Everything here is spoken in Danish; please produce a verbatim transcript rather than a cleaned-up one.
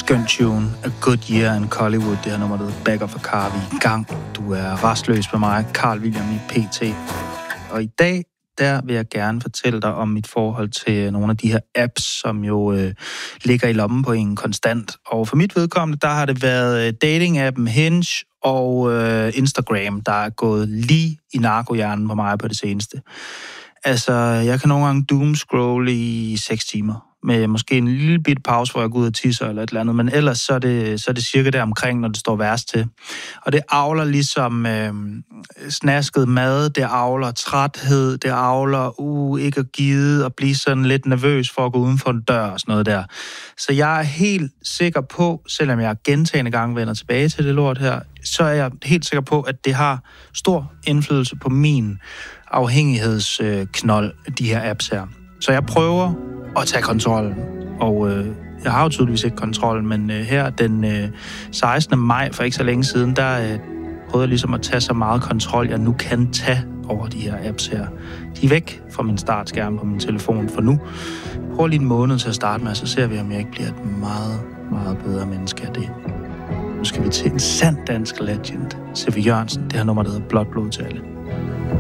skøn tune. A Good Year in Hollywood. Det her nummer, der hedder Back of a Car. Vi er i gang. Du er restløs med mig, Carl William i P T. Og i dag, der vil jeg gerne fortælle dig om mit forhold til nogle af de her apps, som jo øh, ligger i lommen på en konstant. Og for mit vedkommende, der har det været dating-appen Hinge og øh, Instagram, der er gået lige i narkohjernen på mig på det seneste. Altså, jeg kan nogle gange doomscrolle i seks timer. Med måske en lille bit pause, hvor jeg går ud og tisser eller et eller andet, men ellers så er det, så er det cirka der omkring, når det står værst til. Og det avler ligesom øh, snasket mad, det avler træthed, det avler uh, ikke at gide og blive sådan lidt nervøs for at gå uden for en dør og sådan noget der. Så jeg er helt sikker på, selvom jeg gentagne gange vender tilbage til det lort her, så er jeg helt sikker på, at det har stor indflydelse på min afhængighedsknold, de her apps her. Så jeg prøver at tage kontrollen. Og øh, jeg har jo tydeligvis ikke kontrollen, men øh, her den øh, sekstende maj, for ikke så længe siden, der øh, prøvede jeg ligesom at tage så meget kontrol, jeg nu kan tage over de her apps her. De er væk fra min startskærm på min telefon for nu. Prøv lige en måned til at starte med, så ser vi, om jeg ikke bliver et meget, meget bedre menneske af det. Nu skal vi til en sand dansk legend, C V Jørgensen. Det her nummer, der hedder Blåt blod til alle.